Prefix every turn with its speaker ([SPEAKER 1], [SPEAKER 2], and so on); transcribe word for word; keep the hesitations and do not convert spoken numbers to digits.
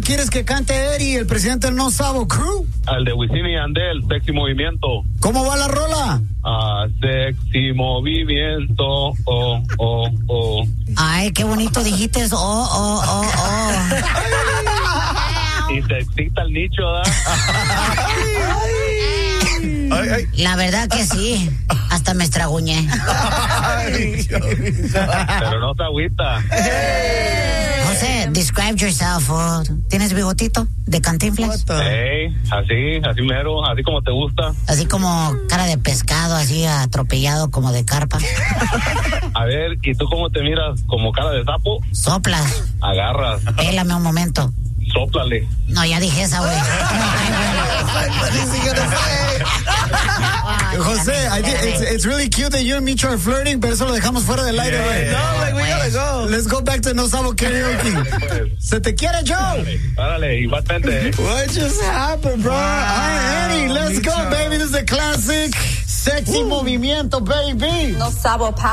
[SPEAKER 1] quieres que cante Eddie, el presidente del No Sabo Crew?
[SPEAKER 2] Al de Wisin y Yandel, Sexy Movimiento.
[SPEAKER 1] ¿Cómo va la rola?
[SPEAKER 2] Ah, Sexy Movimiento, oh, oh, oh.
[SPEAKER 3] Ay, qué bonito dijiste eso. Oh, oh, oh, oh.
[SPEAKER 2] Y se excita el nicho, ¿verdad?
[SPEAKER 1] Ay, ay.
[SPEAKER 3] La verdad que sí. Hasta me estraguñé.
[SPEAKER 2] Pero no te agüita.
[SPEAKER 3] José, describe yourself. Oh. ¿Tienes bigotito de Cantinflas?
[SPEAKER 2] Hey, así, así mero, así como te gusta.
[SPEAKER 3] Así como cara de pescado, así atropellado como de carpa.
[SPEAKER 2] A ver, ¿y tú cómo te miras? ¿Como cara de sapo?
[SPEAKER 3] Soplas.
[SPEAKER 2] Agarras,
[SPEAKER 3] Pélame un momento.
[SPEAKER 2] sóplale.
[SPEAKER 3] No, ya dije esa, güey.
[SPEAKER 1] José, I think it's, it's really cute that you and Micho are flirting, pero eso lo dejamos fuera del aire, güey.
[SPEAKER 4] No, like, we gotta go.
[SPEAKER 1] Let's go back to No Sabo Karaoke. ¿Se te quiere, Joe?
[SPEAKER 2] Párale, igualmente.
[SPEAKER 1] What just happened, bro? All right, Eddie, let's go, baby. This is a classic. Sexy Movimiento, baby.
[SPEAKER 5] No Sabo